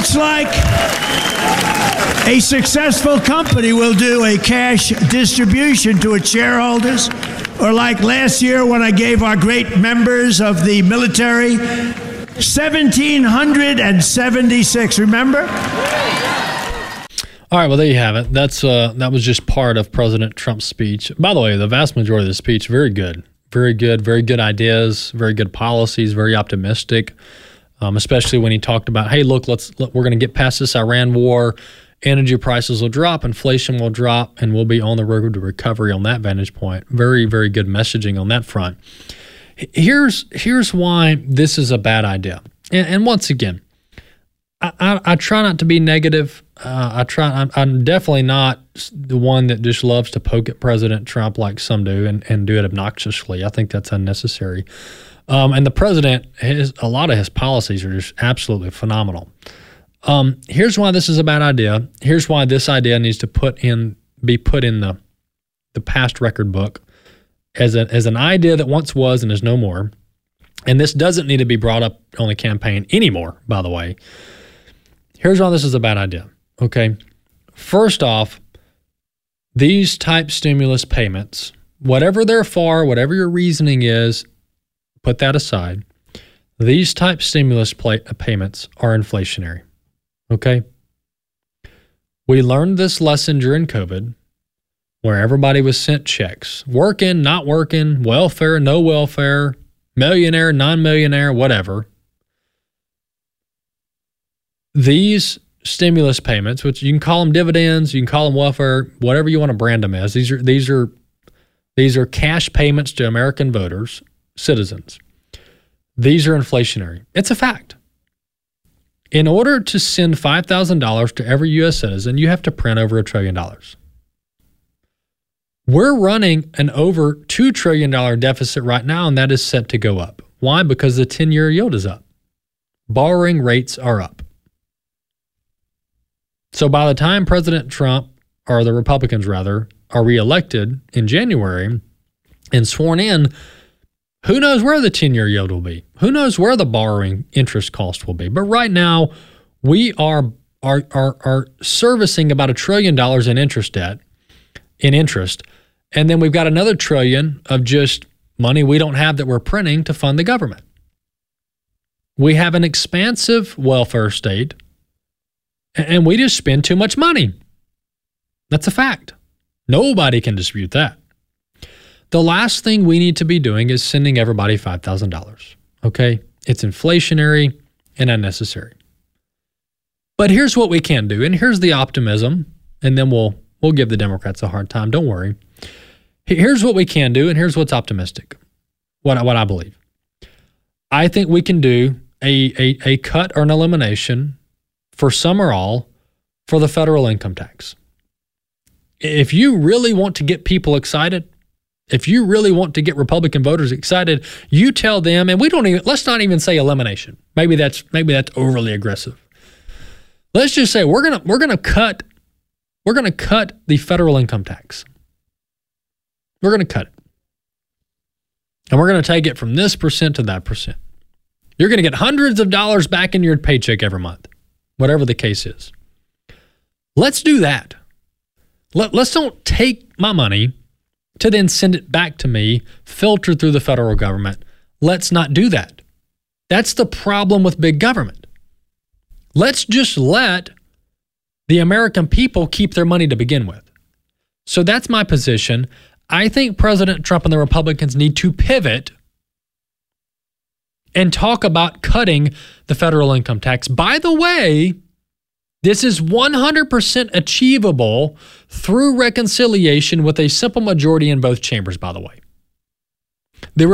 looks like a successful company will do a cash distribution to its shareholders, or like last year when I gave our great members of the military 1,776, remember? All right, well, there you have it. That was just part of President Trump's speech. By the way, the vast majority of the speech, very good. Very good ideas, very good policies, very optimistic, especially when he talked about, hey, look, we're going to get past this Iran war, energy prices will drop, inflation will drop, and we'll be on the road to recovery on that vantage point. Very, very good messaging on that front. Here's why this is a bad idea. And once again, I try not to be negative. I'm definitely not the one that just loves to poke at President Trump like some do and do it obnoxiously. I think that's unnecessary. And the president, a lot of his policies are just absolutely phenomenal. Here's why this is a bad idea. Here's why this idea needs to be put in the past record book as an idea that once was and is no more. And this doesn't need to be brought up on the campaign anymore, by the way. Here's why this is a bad idea, okay? First off, these type stimulus payments, whatever they're for, whatever your reasoning is, put that aside. These type stimulus payments are inflationary, okay? We learned this lesson during COVID, where everybody was sent checks. Working, not working, welfare, no welfare, millionaire, non-millionaire, whatever. These stimulus payments, which you can call them dividends, you can call them welfare, whatever you want to brand them as, these are cash payments to American voters, citizens. These are inflationary. It's a fact. In order to send $5,000 to every U.S. citizen, you have to print over $1 trillion. We're running an over $2 trillion deficit right now, and that is set to go up. Why? Because the 10-year yield is up. Borrowing rates are up. So by the time President Trump, or the Republicans rather, are reelected in January and sworn in, who knows where the 10-year yield will be? Who knows where the borrowing interest cost will be? But right now, we are servicing about $1 trillion in interest debt, and then we've got another $1 trillion of just money we don't have that we're printing to fund the government. We have an expansive welfare state, and we just spend too much money. That's a fact. Nobody can dispute that. The last thing we need to be doing is sending everybody $5,000. Okay? It's inflationary and unnecessary. But here's what we can do, and here's the optimism, and then we'll give the Democrats a hard time. Don't worry. Here's what we can do, and here's what's optimistic. What I believe. I think we can do a cut or an elimination for some or all for the federal income tax. If you really want to get people excited, if you really want to get Republican voters excited, you tell them, and let's not even say elimination. Maybe that's overly aggressive. Let's just say we're gonna cut the federal income tax. We're gonna cut it. And we're gonna take it from this percent to that percent. You're gonna get hundreds of dollars back in your paycheck every month, whatever the case is. Let's do that. Let's don't take my money to then send it back to me, filtered through the federal government. Let's not do that. That's the problem with big government. Let's just let the American people keep their money to begin with. So that's my position. I think President Trump and the Republicans need to pivot and talk about cutting the federal income tax. By the way, this is 100% achievable through reconciliation with a simple majority in both chambers, by the way.